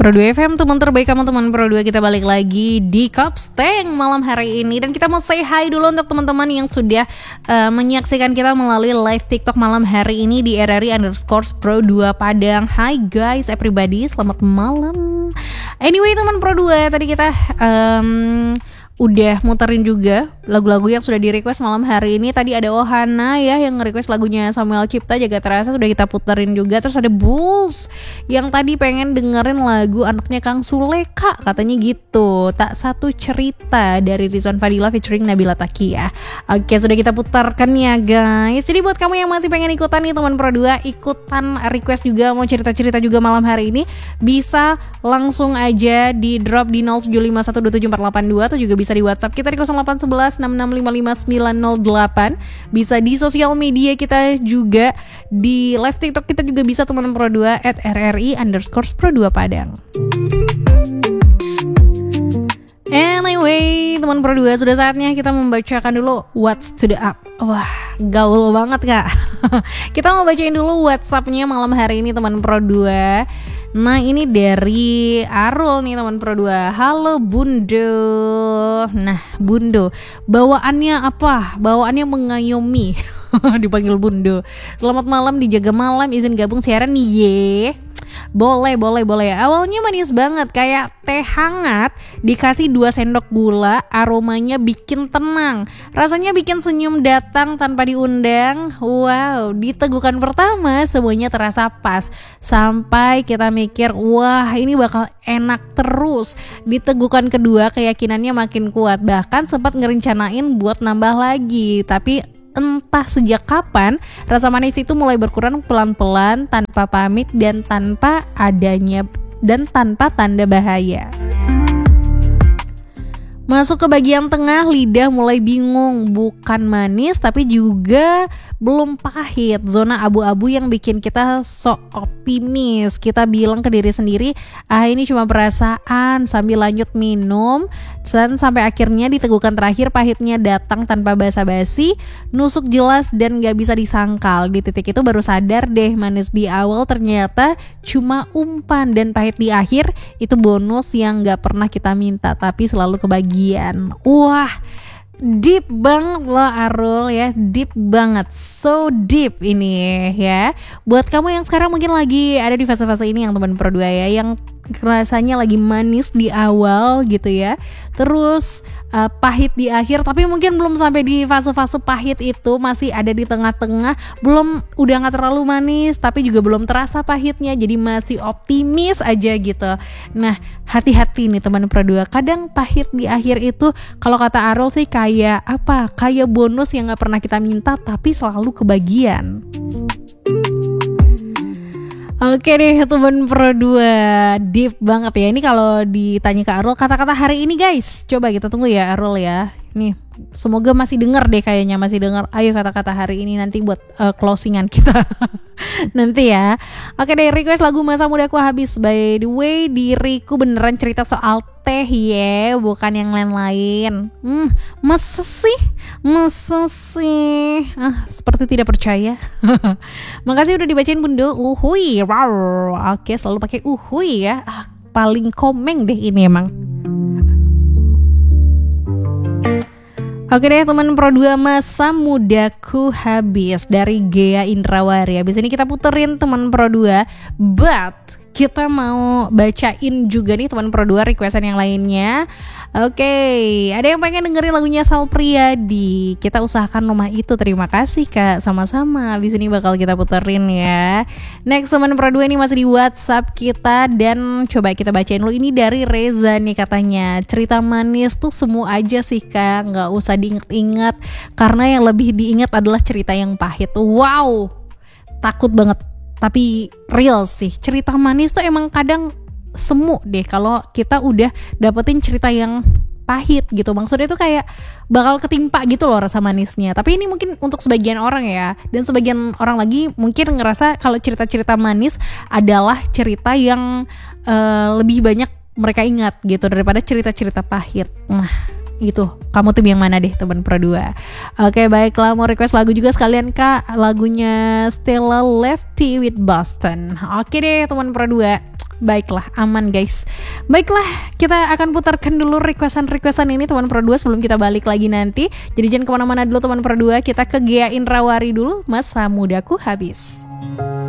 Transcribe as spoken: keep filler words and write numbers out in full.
Pro dua F M, teman terbaik kamu teman Pro dua. Kita balik lagi di Kopsteng malam hari ini. Dan kita mau say hi dulu untuk teman-teman yang sudah uh, menyaksikan kita melalui live TikTok malam hari ini di R R I underscore Pro dua Padang. Hi guys, everybody, selamat malam. Anyway teman Pro dua, tadi kita um, udah muterin juga lagu-lagu yang sudah di request malam hari ini. Tadi ada Ohana ya yang nge-request lagunya Samuel Cipta, Jaga Terasa, sudah kita puterin juga. Terus ada Bulls yang tadi pengen dengerin lagu anaknya Kang Suleka, katanya gitu, Tak Satu Cerita dari Rizwan Fadila featuring Nabila Takia. Oke, sudah kita putarkan ya guys. Jadi buat kamu yang masih pengen ikutan nih teman Pro dua, ikutan request juga, mau cerita-cerita juga malam hari ini, bisa langsung aja di drop di nol tujuh lima satu dua tujuh empat delapan dua atau juga bisa di WhatsApp kita di nol delapan satu satu enam enam lima lima sembilan nol delapan. Bisa di sosial media kita juga, di live TikTok kita juga bisa teman Pro dua at R R I underscore Pro dua Padang. Anyway, teman Pro dua, sudah saatnya kita membacakan dulu What's to the Up. Wah, gaul banget kak. Kita mau bacain dulu WhatsAppnya malam hari ini teman Pro dua. Nah ini dari Arul nih teman Pro dua. Halo Bundo. Nah Bundo, bawaannya apa? Bawaannya mengayomi. Dipanggil Bundo. Selamat malam, dijaga malam, izin gabung siaran nih ye. Boleh, boleh, boleh. Awalnya manis banget, kayak teh hangat dikasih dua sendok gula, aromanya bikin tenang. Rasanya bikin senyum datang tanpa diundang. Wow, di tegukan pertama semuanya terasa pas. Sampai kita mikir, wah ini bakal enak terus. Di tegukan kedua keyakinannya makin kuat. Bahkan sempat ngerencanain buat nambah lagi. Tapi entah sejak kapan rasa manis itu mulai berkurang pelan-pelan, tanpa pamit dan tanpa adanya dan tanpa tanda bahaya. Masuk ke bagian tengah, lidah mulai bingung, bukan manis tapi juga belum pahit. Zona abu-abu yang bikin kita sok optimis. Kita bilang ke diri sendiri, ah ini cuma perasaan, sambil lanjut minum. Dan sampai akhirnya di tegukan terakhir pahitnya datang tanpa basa-basi, nusuk jelas dan gak bisa disangkal. Di titik itu baru sadar deh, manis di awal ternyata cuma umpan, dan pahit di akhir itu bonus yang gak pernah kita minta tapi selalu kebagian. Wah, deep banget loh Arul ya, deep banget, so deep ini ya. Buat kamu yang sekarang mungkin lagi ada di fase-fase ini yang teman Pro dua ya, yang rasanya lagi manis di awal gitu ya, terus uh, pahit di akhir, tapi mungkin belum sampai di fase-fase pahit itu, masih ada di tengah-tengah, belum, udah gak terlalu manis tapi juga belum terasa pahitnya, jadi masih optimis aja gitu. Nah hati-hati nih teman Pro dua, kadang pahit di akhir itu kalau kata Arul sih kayak apa, kayak bonus yang gak pernah kita minta tapi selalu kebagian. Oke deh teman Pro dua, deep banget ya. Ini kalau ditanya ke Arul kata-kata hari ini guys, coba kita tunggu ya Arul ya. Nih semoga masih denger deh, kayaknya masih denger. Ayo kata-kata hari ini nanti buat uh, closingan kita nanti ya. Oke deh, request lagu Masa Mudaku Habis. By the way, diriku beneran cerita soal teh ya, bukan yang lain-lain. Hmm, masa sih? Masa sih? Ah, seperti tidak percaya. Makasih udah dibacain Bundo. Uhui, wow. Oke, selalu pakai uhui ya. Ah, paling komeng deh ini emang. Oke deh teman Pro dua, Masa Mudaku Habis dari Gea Indrawari. Habis ini kita puterin teman Pro dua, but kita mau bacain juga nih teman Pro dua requestan yang lainnya. Oke, ada yang pengen dengerin lagunya Sal Priadi. Kita usahakan rumah itu. Terima kasih kak, sama-sama. Abis ini bakal kita puterin ya. Next teman Pro dua ini masih di WhatsApp kita, dan coba kita bacain dulu. Ini dari Reza nih, katanya cerita manis tuh semu aja sih kak, nggak usah diinget-inget, karena yang lebih diingat adalah cerita yang pahit. Wow, takut banget. Tapi real sih, cerita manis tuh emang kadang semu deh kalau kita udah dapetin cerita yang pahit gitu. Maksudnya tuh kayak bakal ketimpa gitu loh rasa manisnya. Tapi ini mungkin untuk sebagian orang ya, dan sebagian orang lagi mungkin ngerasa kalau cerita-cerita manis adalah cerita yang uh, lebih banyak mereka ingat gitu daripada cerita-cerita pahit. Nah itu, kamu tim yang mana deh teman Pro dua? Oke baiklah, mau request lagu juga sekalian kak, lagunya Stella Lefty with Boston. Oke deh teman Pro dua, Baiklah, aman guys. Baiklah, kita akan putarkan dulu requestan-requestan ini teman Pro dua sebelum kita balik lagi nanti. Jadi jangan kemana-mana dulu teman Pro dua, kita ke Gia Indrawari dulu, masa mudaku habis.